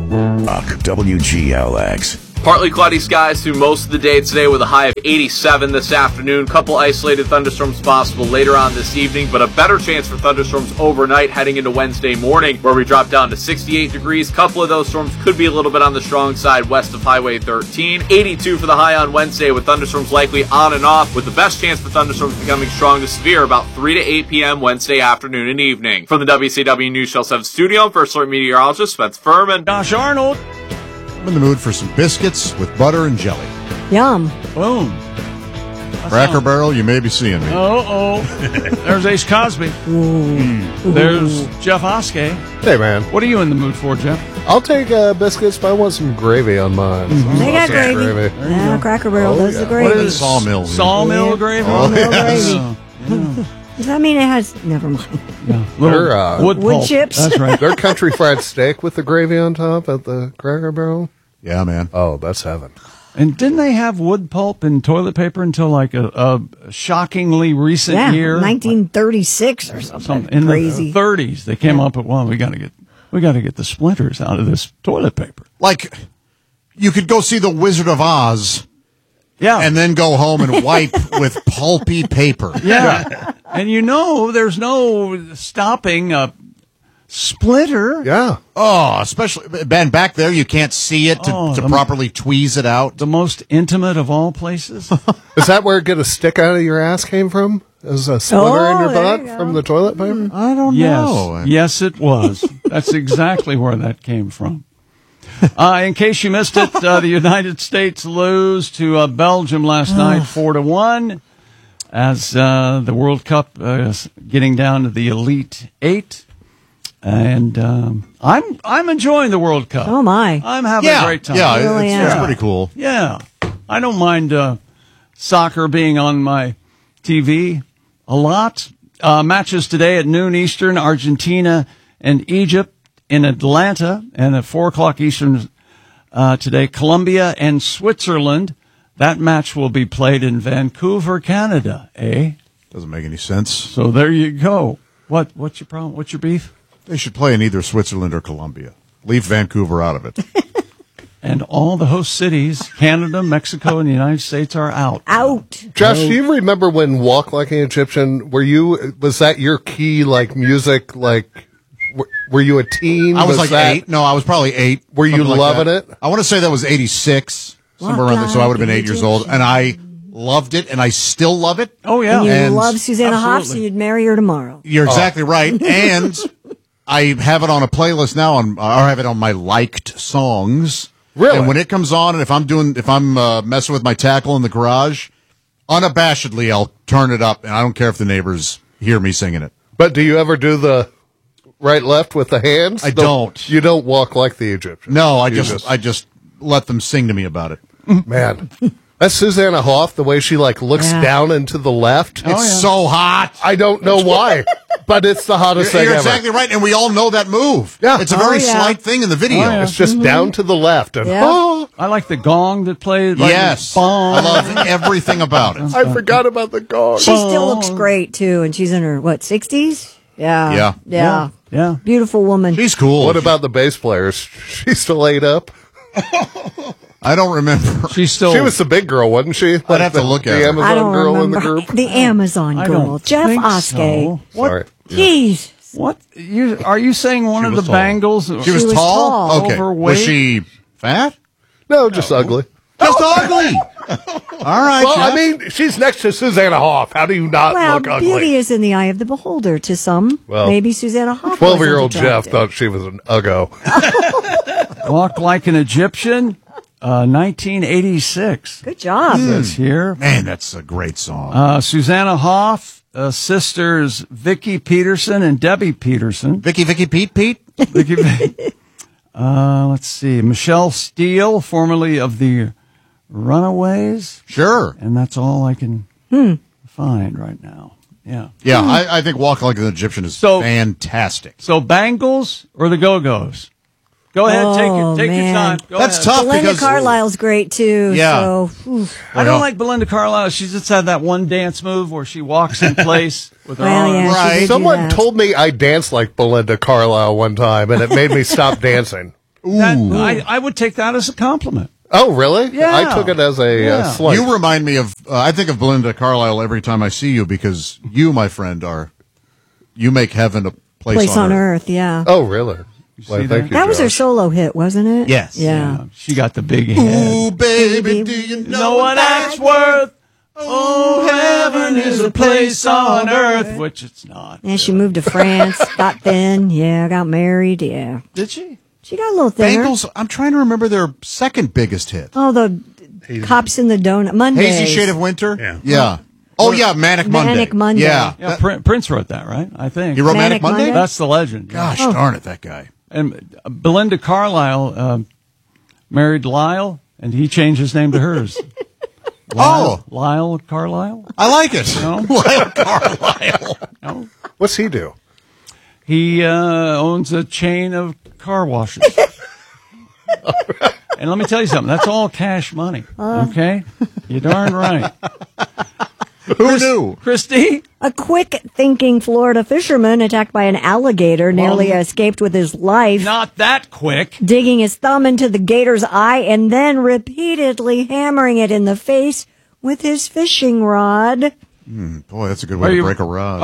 WGLX. Partly cloudy skies through most of the day today with a high of 87 this afternoon. Couple isolated thunderstorms possible later on this evening, but a better chance for thunderstorms overnight heading into Wednesday morning, where we drop down to 68 degrees. Couple of those storms could be a little bit on the strong side west of Highway 13. 82 for the high on Wednesday, with thunderstorms likely on and off, with the best chance for thunderstorms becoming strong to severe about 3 to 8 p.m. Wednesday afternoon and evening. From the WCW News Channel 7 studio, I'm First Alert meteorologist Spencer Furman. Josh Arnold. I'm in the mood for some biscuits with butter and jelly. Yum. Boom. Cracker Barrel, you may be seeing me. There's Ace Cosby. There's Jeff Oskey. Hey, man. What are you in the mood for, Jeff? I'll take biscuits, but I want some gravy on mine. They got gravy. Yeah, Cracker Barrel does the gravy. What is Sawmill. Sawmill gravy? Sawmill gravy. Yeah. Does that mean it has... Never mind. They're, Wood pulp. chips. That's right. Their country fried steak with the gravy on top at the Cracker Barrel. Yeah, man. Oh, that's heaven. And didn't they have wood pulp and toilet paper until like a shockingly recent year? 1936 or something. In crazy. the 30s, they came up with, well, we got to get the splinters out of this toilet paper. Like, you could go see The Wizard of Oz. Yeah. And then go home and wipe with pulpy paper. Yeah. And there's no stopping a splitter. Yeah. Oh, especially, Ben, back there, you can't see it to properly tweeze it out. The most intimate of all places. Is that where get a stick out of your ass came from? As a splitter in your butt from the toilet paper? I don't know. Yes, it was. That's exactly where that came from. In case you missed it, the United States lose to Belgium last night, 4-1, as the World Cup is getting down to the Elite Eight. And I'm enjoying the World Cup. Oh my! I'm having a great time. Yeah, Really it's pretty cool. Yeah, I don't mind soccer being on my TV a lot. Matches today at noon Eastern: Argentina and Egypt in Atlanta, and at 4:00 Eastern today, Colombia and Switzerland. That match will be played in Vancouver, Canada. Doesn't make any sense. So there you go. What's your problem? What's your beef? They should play in either Switzerland or Colombia. Leave Vancouver out of it. And all the host cities, Canada, Mexico, and the United States, are out. Josh, do you remember when Walk Like an Egyptian, was that your key, like, music, like, were you a teen? I was like 8. No, I was probably 8. Were you loving it? I want to say that was 86, somewhere around there, so I would have been 8 years old. And I loved it, and I still love it. Oh, yeah. And you love Susanna Hoffs, so you'd marry her tomorrow. You're exactly right. And I have it on a playlist now, or I have it on my liked songs. Really? And when it comes on, and if I'm messing with my tackle in the garage, unabashedly, I'll turn it up, and I don't care if the neighbors hear me singing it. But do you ever do the right left with the hands? I don't. You don't walk like the Egyptians. No, I just let them sing to me about it. Man. That's Susanna Hoff, the way she looks down and to the left. It's so hot. I don't know why, but it's the hottest thing You're ever. exactly right, and we all know that move. Yeah. It's a very slight thing in the video. Oh, yeah. It's just down to the left. And I like the gong that played. Yes. I love everything about it. I forgot about the gong. She still looks great too, and she's in her 60s. Yeah. Yeah. Beautiful woman. She's cool. What about the bass players? She's still laid up? I don't remember. She was the big girl, wasn't she? I'd have to look at the her. Amazon I don't girl remember. in the group. The Amazon I girl. don't Jeff think Oskey. so. Sorry. Jeez. What? Are you saying one of the tall. Bangles? She was tall? Okay. Overweight? Was she fat? No, just ugly. Just ugly. All right. Well, Jeff. I mean, she's next to Susanna Hoff. How do you not Well, look ugly? beauty is in the eye of the beholder to some. Well, maybe Susanna Hoff. 12-year-old wasn't Jeff attractive. thought she was an uggo. Walk Like an Egyptian, 1986. Good job. Says here. Man, that's a great song. Susanna Hoff, sisters Vicky Peterson and Debbie Peterson. Vicky, Pete? Let's see. Michelle Steele, formerly of the Runaways. Sure. And that's all I can find right now. Yeah. Yeah, I think Walk Like an Egyptian is fantastic. So Bangles or the Go-Go's? Go ahead, take your time. Go That's ahead. tough Belinda because Carlisle's great too. Yeah. So, I don't like Belinda Carlisle. She's just had that one dance move where she walks in place with her arms. Yeah, Right. she did do Someone that. told me I danced like Belinda Carlisle one time, and it made me stop dancing. I would take that as a compliment. Oh, really? Yeah. I took it as a slight. You remind me of, I think of Belinda Carlisle every time I see you because you, my friend, you make heaven a place on Earth. Yeah. Oh, really? Well, see thank you, That was her Josh. solo hit, wasn't it? Yes. Yeah. She got the big head. Ooh, baby, do you know what that's worth? Oh, heaven is a place on earth, which it's not. And she moved to France, got thin, got married, yeah. Did she? She got a little thinner. Bengals, I'm trying to remember their second biggest hit. Oh, the Cops in the Donut. Mondays. Hazy Shade of Winter? Yeah. Oh, yeah, Manic Monday. Manic Monday. Yeah. Yeah, Prince wrote that, right? I think. He wrote Manic Manic Monday? Monday? That's the legend. yeah. Gosh darn it, that guy. And Belinda Carlisle married Lyle, and he changed his name to hers. Lyle Carlisle? I like it. No? Lyle Carlisle. No. What's he do? He owns a chain of car washes. And let me tell you something. That's all cash money. Okay? You're darn right. Who knew? Christy? A quick-thinking Florida fisherman attacked by an alligator nearly escaped with his life, Not that quick. digging his thumb into the gator's eye and then repeatedly hammering it in the face with his fishing rod. Boy, that's a good way to break a rod.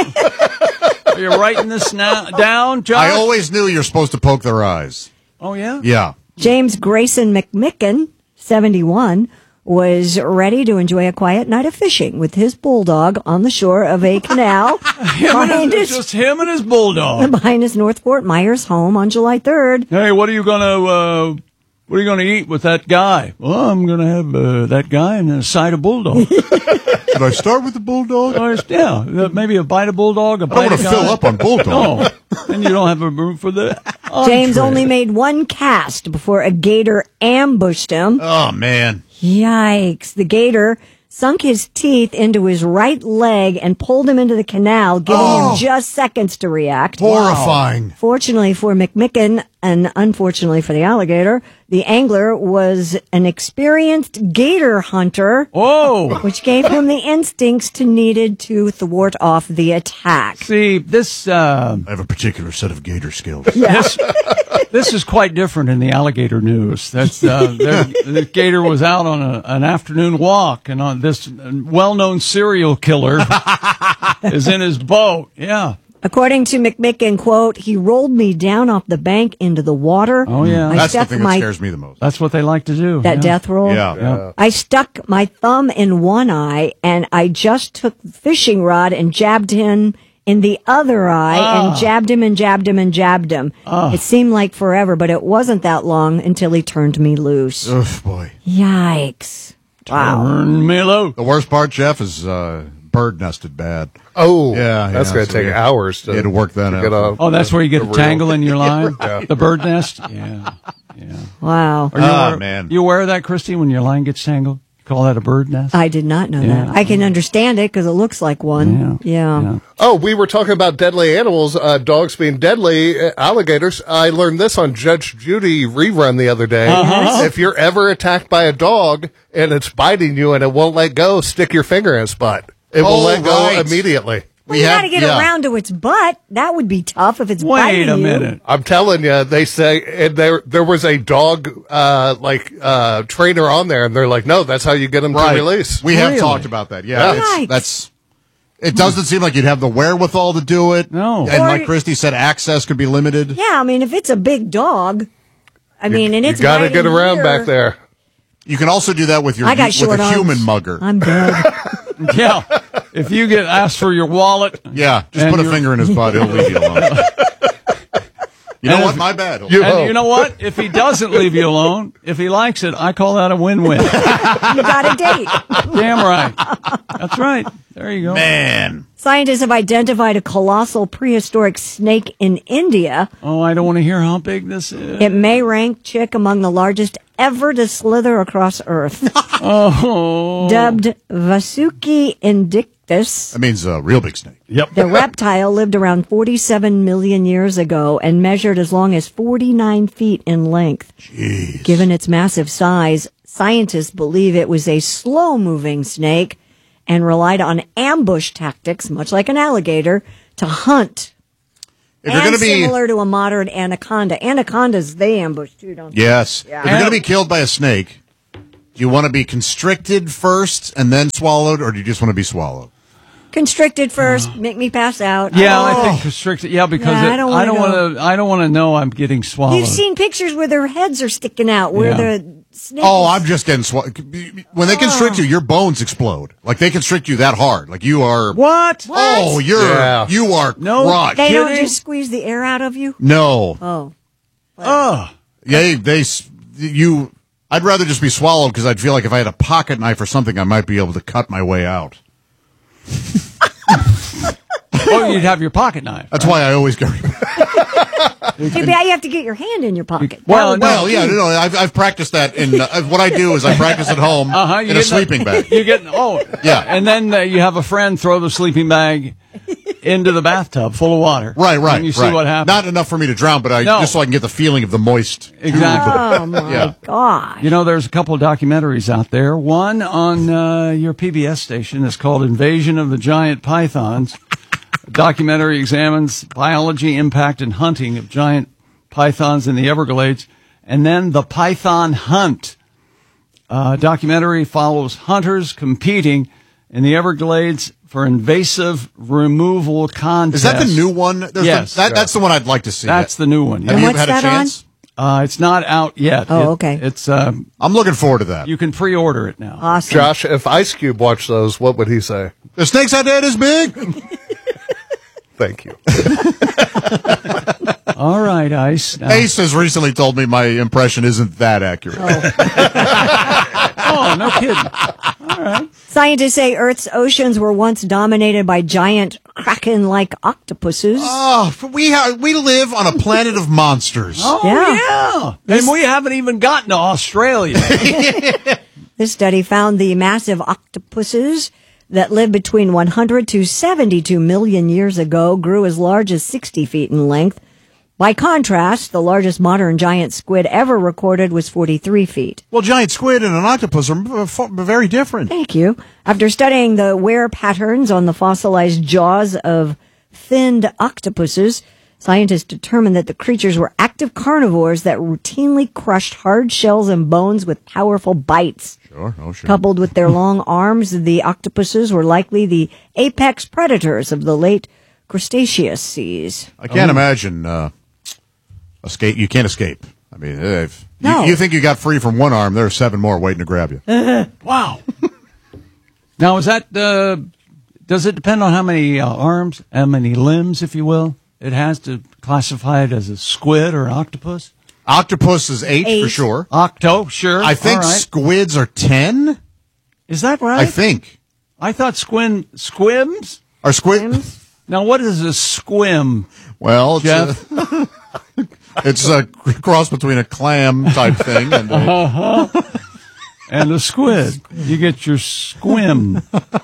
Are you writing this down, Josh? I always knew you're supposed to poke their eyes. Oh, yeah? Yeah. James Grayson McMicken, 71, was ready to enjoy a quiet night of fishing with his bulldog on the shore of a canal Just him and his bulldog. behind his North Fort Myers home on July 3rd. Hey, what are you gonna eat with that guy? Well, I'm gonna have that guy and a side of bulldog. Should I start with the bulldog? Maybe a bite of bulldog, a I bite don't want of to guy. fill up on bulldog. No, then you don't have a room for the James entree. only made one cast before a gator ambushed him. Oh, man. Yikes. The gator sunk his teeth into his right leg and pulled him into the canal, giving him just seconds to react. Horrifying. Fortunately for McMicken, and unfortunately for the alligator, the angler was an experienced gator hunter, Oh, which gave him the instincts needed to thwart off the attack. see, this I have a particular set of gator skills. this is quite different in the alligator news. That's the gator was out on an afternoon walk, and on this well-known serial killer is in his boat. Yeah. According to McMicken, quote, he rolled me down off the bank into the water. Oh, yeah. I That's the stuck thing that scares me the most. That's what they like to do. that yeah. death roll. Yeah. I stuck my thumb in one eye, and I just took the fishing rod and jabbed him in the other eye and jabbed him and jabbed him and jabbed him. It seemed like forever, but it wasn't that long until he turned me loose. Ugh, boy. Yikes. Wow. Turn me loose. The worst part, Jeff, is bird nested bad. Oh, Yeah, that's yeah, going to so take you- hours to you had to work that get out. a- Oh, that's where you get the a real- tangle in your line? Yeah. The bird nest? Yeah. Yeah. Wow. Are you aware, man. You aware of that, Christy, when your line gets tangled? You call that a bird nest? I did not know Yeah. that. I can understand it because it looks like one. Yeah. Oh, we were talking about deadly animals, dogs being deadly, alligators. I learned this on Judge Judy rerun the other day. If you're ever attacked by a dog and it's biting you and it won't let go, stick your finger in its butt. It will let go right. immediately. Well, you got to get around to its butt. That would be tough if it's Wait biting a you. minute. I'm telling you, they say and there was a dog trainer on there, and they're like, no, that's how you get them to release. We have Really? talked about that. Yeah, Yikes. that's. It doesn't seem like you'd have the wherewithal to do it. No. And Or- like Christy said, access could be limited. Yeah, I mean, if it's a big dog, and it's you got to biting get around here, back there. You can also do that with your I got with short a arms. human mugger. I'm dead. Yeah. If you get asked for your wallet. Yeah, just And put a you're- finger in his butt. He'll leave you alone. You know what? My bad. And you know what? If he doesn't leave you alone, if he likes it, I call that a win-win. You got a date. Damn right. That's right. There you go. Man. Scientists have identified a colossal prehistoric snake in India. Oh, I don't want to hear how big this is. It may rank Chick among the largest ever to slither across Earth. Oh. Dubbed Vasuki indictus, That means a real big snake. Yep. the reptile lived around 47 million years ago and measured as long as 49 feet in length. Jeez. Given its massive size, scientists believe it was a slow-moving snake and relied on ambush tactics, much like an alligator, to hunt. If you're And going to be similar to a modern anaconda. Anacondas, they ambush too, don't they? yes, Yeah. if you're going to be killed by a snake, do you want to be constricted first and then swallowed, or do you just want to be swallowed? Constricted first, make me pass out. Yeah, I think constricted. Yeah, because Yeah, I don't wanna go. I don't want to know I'm getting swallowed. You've seen pictures where their heads are sticking out, where Yeah. the snake. Oh, I'm just getting swallowed. When they constrict you, your bones explode. Like they constrict you that hard. Like you are. What? Oh, Yeah. you are No, crushed. They don't kidding? just squeeze the air out of you. No. Oh, Oh, Yeah, you. I'd rather just be swallowed because I'd feel like if I had a pocket knife or something, I might be able to cut my way out. oh, you'd have your pocket knife. That's why I always go. too bad you have to get your hand in your pocket. Well, Well, yeah, no, I've practiced that. In what I do is I practice at home you in a get sleeping bag. You get Yeah. and then you have a friend throw the sleeping bag into the bathtub full of water. Right, And you see what happens. Not enough for me to drown, but No. just so I can get the feeling of the moist. Exactly. Oh my Yeah. gosh! You know, there's a couple of documentaries out there. One on your PBS station is called Invasion of the Giant Pythons. The documentary examines biology, impact, and hunting of giant pythons in the Everglades. And then The Python Hunt. Documentary follows hunters competing in the Everglades for invasive removal contests. Is that the new one? There's Yes. That's the one I'd like to see. That's the new one. Have And you what's had a that chance? It's not out yet. Oh, okay. It's I'm looking forward to that. you can pre-order it now. Awesome. Josh, if Ice Cube watched those, what would he say? The snake's head is big. Thank you. All right, Ice. Now- Ace has recently told me my impression isn't that accurate. Oh, no kidding. Scientists say Earth's oceans were once dominated by giant kraken-like octopuses. Oh, we live on a planet of monsters. Oh, Yeah. And we haven't even gotten to Australia. This study found the massive octopuses that lived between 100 to 72 million years ago grew as large as 60 feet in length. By contrast, the largest modern giant squid ever recorded was 43 feet. Well, giant squid and an octopus are very different. Thank you. After studying the wear patterns on the fossilized jaws of finned octopuses, scientists determined that the creatures were active carnivores that routinely crushed hard shells and bones with powerful bites. Sure, oh sure. Coupled with their long arms, the octopuses were likely the apex predators of the late Cretaceous. I can't imagine escape. You can't escape. I mean, if No. you think you got free from one arm, there are 7 more waiting to grab you. Wow. Now, is that, does it depend on how many arms, how many limbs, if you will, it has to classify it as a squid or an octopus? Octopus is 8 for 8. sure. Octo, sure. I think All right. squids are 10. Is that right? I think. I thought squims? Are squid? Now, what is a squim, Well, Jeff? it's a cross between a clam type thing and And a squid. You get your squim.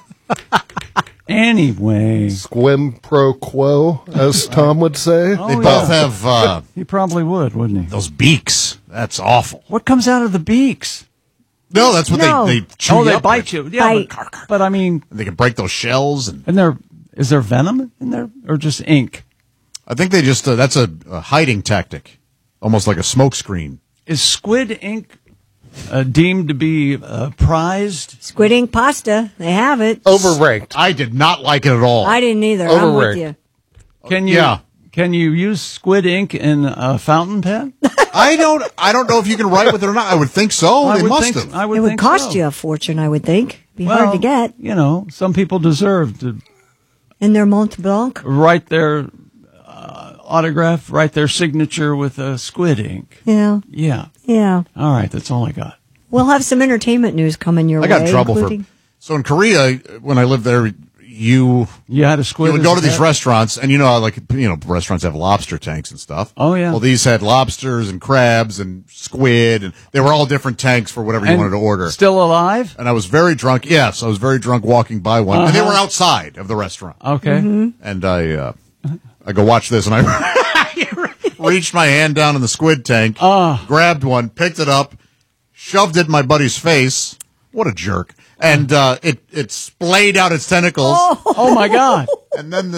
Anyway, Squim pro quo, as Tom would say. they both have he probably would, wouldn't he? those beaks. That's awful. What comes out of the beaks? No, that's what No. they chew Oh, you they up bite with. you. Yeah, Bite. but I mean, They can break those shells, and is there venom in there or just ink? I think they just that's a hiding tactic, almost like a smoke screen. Is squid ink deemed to be prized? Squid ink pasta, they have it. Overranked. I did not like it at all. I didn't either. I'm with Overrated. you. Can you? Yeah. Can you use squid ink in a fountain pen? I don't know if you can write with it or not. I would think so. I They would must think. have. I would It would think cost so. you a fortune, I would think. Be Well, hard to get. You know, some people deserve to In their Mont Blanc. write their autograph, write their signature with squid ink. Yeah, Yeah. yeah. All right, that's all I got. We'll have some entertainment news coming your I way. got in trouble including- So in Korea, when I lived there, you You had a squid. would as go a to these pet? restaurants, and you know, how, restaurants have lobster tanks and stuff. Oh, yeah. Well, these had lobsters and crabs and squid, and they were all different tanks for whatever you And wanted to order. Still alive? And I was very drunk. Yes, I was very drunk walking by one, and they were outside of the restaurant. Okay. And I go watch this, and I reached my hand down in the squid tank, grabbed one, picked it up, shoved it in my buddy's face. What a jerk! And it splayed out its tentacles, Oh my God! and then this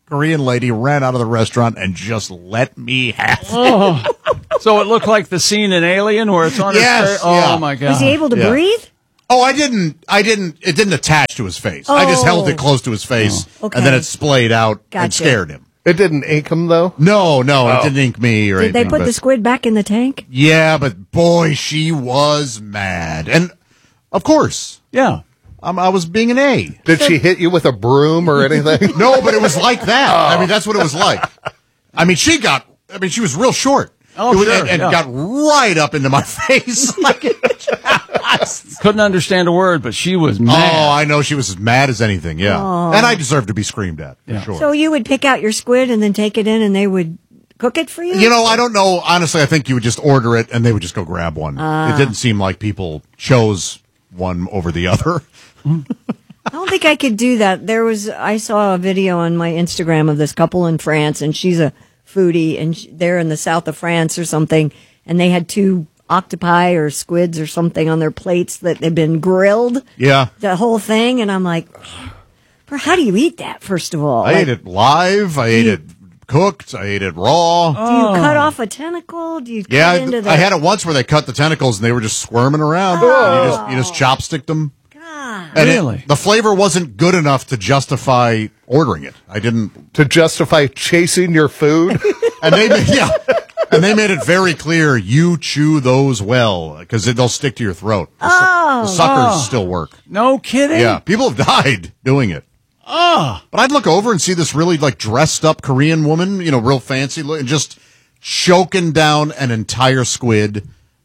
Korean lady ran out of the restaurant and just let me have it. So it looked like the scene in Alien where it's on his face? Oh, yeah. my God. Was he able to breathe? Oh, it didn't attach to his face. I just held it close to his face, okay. and then it splayed out and Gotcha. scared him. It didn't ink him, though? No, it didn't ink me or Did anything. they put the squid back in the tank? Yeah, but boy, she was mad. And, of course, Yeah. I was being an A. Did she hit you with a broom or anything? No, but it was like that. I mean, that's what it was like. I mean, she was real short. Oh, sure, and yeah. got right up into my face. Couldn't understand a word, but she was mad. Oh, I know she was as mad as anything, yeah. And I deserved to be screamed at, for sure. So you would pick out your squid and then take it in and they would cook it for you? You know, I don't know. Honestly, I think you would just order it and they would just go grab one. It didn't seem like people chose one over the other. I don't think I could do that. I saw a video on my Instagram of this couple in France, and she's a foodie, and they're in the south of France or something, and they had 2 octopi or squids or something on their plates that had been grilled. Yeah. The whole thing, and I'm like, how do you eat that, first of all? I ate it live. I ate it cooked. I ate it raw. Do you cut off a tentacle? Do you Yeah, cut into the... I had it once where they cut the tentacles and they were just squirming around. You just chopsticked them. God. And Really? the flavor wasn't good enough to justify ordering it. I didn't. To justify chasing your food? And they made it very clear you chew those well because they'll stick to your throat. The suckers still work. No kidding? Yeah, people have died doing it. But I'd look over and see this really like dressed up Korean woman, real fancy, and just choking down an entire squid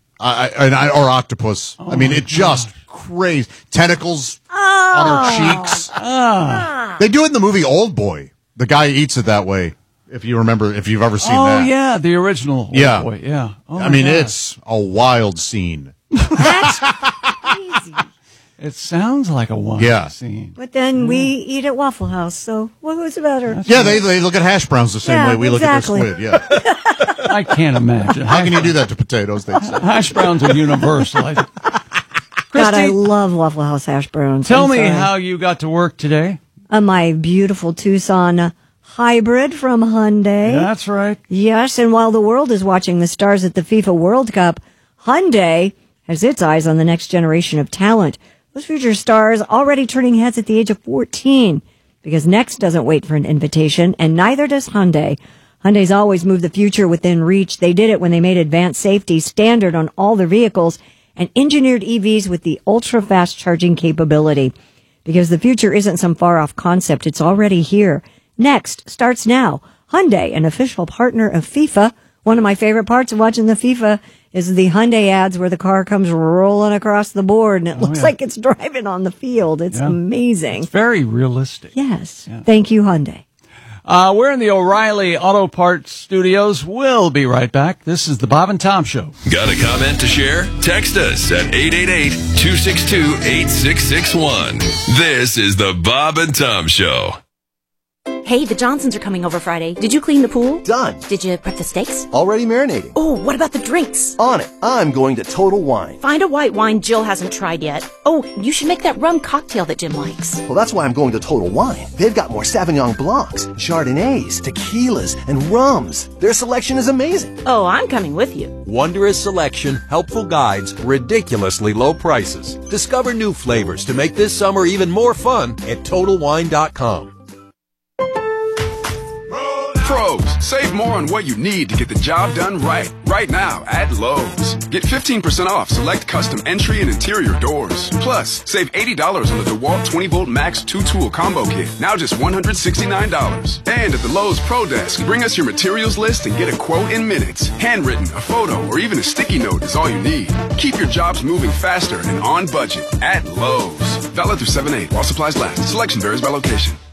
or octopus. I mean, it just crazy. Tentacles on her cheeks. They do it in the movie Old Boy. The guy eats it that way. If you remember, if you've ever seen that. Oh, yeah, the original. Yeah. Boy, yeah. Oh, I mean, my God. it's a wild scene. That's crazy. It sounds like a wild Yeah. scene. But then we eat at Waffle House, so what was better? Yeah, they look at hash browns the same Yeah, way we exactly. look at their squid. Yeah. I can't imagine. How can you do that to potatoes? They say. Hash browns are universal. God, I Christy, love Waffle House hash browns. tell I'm me sorry. how you got to work today. My beautiful Tucson hybrid from Hyundai. That's right. Yes, and while the world is watching the stars at the FIFA World Cup, Hyundai has its eyes on the next generation of talent. Those future stars already turning heads at the age of 14, because Next doesn't wait for an invitation, and neither does Hyundai. Hyundai's always moved the future within reach. They did it when they made advanced safety standard on all their vehicles and engineered EVs with the ultra-fast charging capability. Because the future isn't some far-off concept, it's already here. Next starts now. Hyundai, an official partner of FIFA. One of my favorite parts of watching the FIFA is the Hyundai ads where the car comes rolling across the board and it looks like it's driving on the field. It's amazing. It's very realistic. Yes. Thank you, Hyundai. We're in the O'Reilly Auto Parts studios. We'll be right back. This is the Bob and Tom Show. Got a comment to share? Text us at 888-262-8661. This is the Bob and Tom Show. Hey, the Johnsons are coming over Friday. Did you clean the pool? Done. Did you prep the steaks? Already marinating. Oh, what about the drinks? On it. I'm going to Total Wine. Find a white wine Jill hasn't tried yet. Oh, you should make that rum cocktail that Jim likes. Well, that's why I'm going to Total Wine. They've got more Sauvignon Blancs, Chardonnays, tequilas, and rums. Their selection is amazing. Oh, I'm coming with you. Wondrous selection, helpful guides, ridiculously low prices. Discover new flavors to make this summer even more fun at TotalWine.com. Pros, save more on what you need to get the job done right. Right now at Lowe's. Get 15% off select custom entry and interior doors. Plus, save $80 on the DeWalt 20-volt Max 2-tool combo kit. Now just $169. And at the Lowe's Pro Desk, bring us your materials list and get a quote in minutes. Handwritten, a photo, or even a sticky note is all you need. Keep your jobs moving faster and on budget at Lowe's. Valid through 7/8 while supplies last. Selection varies by location.